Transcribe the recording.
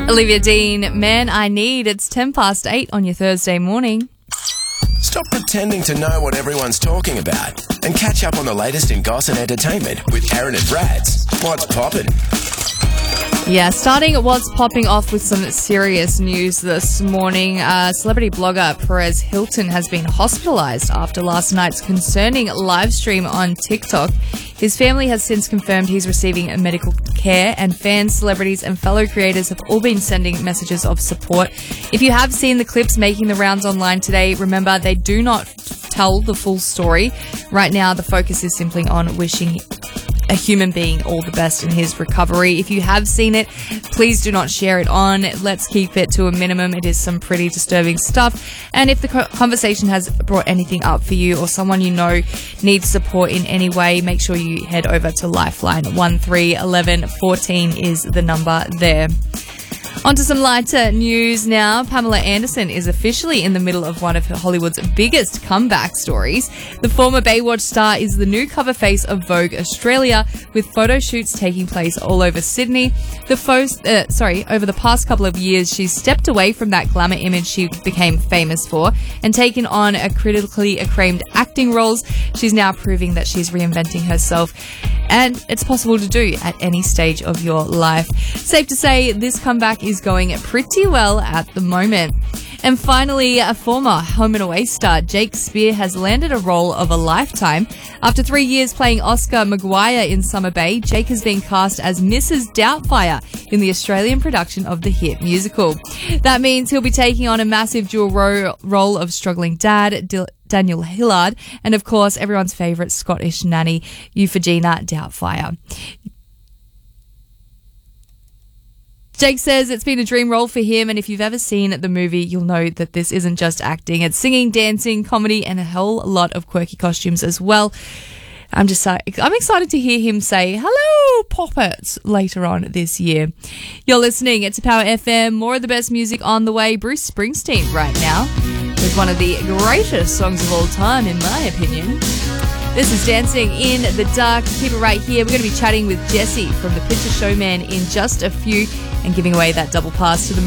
Olivia Dean, Man I Need. It's 8:10 on your Thursday morning. Stop pretending to know what everyone's talking about and catch up on the latest in gossip and entertainment with Aaron and Brad's What's Poppin'. Yeah, starting at what's popping off with some serious news this morning. Celebrity blogger Perez Hilton has been hospitalized after last night's concerning live stream on TikTok. His family has since confirmed he's receiving medical care, and fans, celebrities and fellow creators have all been sending messages of support. If you have seen the clips making the rounds online today, remember they do not tell the full story. Right now, the focus is simply on wishing a human being all the best in his recovery. If you have seen it, please do not share it on. Let's keep it to a minimum. It is some pretty disturbing stuff. And if the conversation has brought anything up for you or someone you know needs support in any way, make sure you head over to Lifeline. 131114 is the number there. On to some lighter news now. Pamela Anderson is officially in the middle of one of Hollywood's biggest comeback stories. The former Baywatch star is the new cover face of Vogue Australia, with photo shoots taking place all over Sydney. Over the past couple of years, she's stepped away from that glamour image she became famous for and taken on a critically acclaimed acting roles. She's now proving that she's reinventing herself, and it's possible to do at any stage of your life. Safe to say this comeback is going pretty well at the moment. And finally, a former Home and Away star, Jake Spear, has landed a role of a lifetime. After 3 years playing Oscar Maguire in Summer Bay, Jake has been cast as Mrs. Doubtfire in the Australian production of the hit musical. That means he'll be taking on a massive dual role of struggling dad, Daniel Hillard, and of course everyone's favourite Scottish nanny, Euphegina Doubtfire. Jake says it's been a dream role for him, and if you've ever seen the movie, you'll know that this isn't just acting. It's singing, dancing, comedy, and a whole lot of quirky costumes as well. I'm excited to hear him say, "Hello, Poppets," later on this year. You're listening. It's Power FM. More of the best music on the way. Bruce Springsteen right now with one of the greatest songs of all time, in my opinion. This is Dancing in the Dark. Keep it right here. We're going to be chatting with Jesse from The Picture Showman in just a few and giving away that double pass to the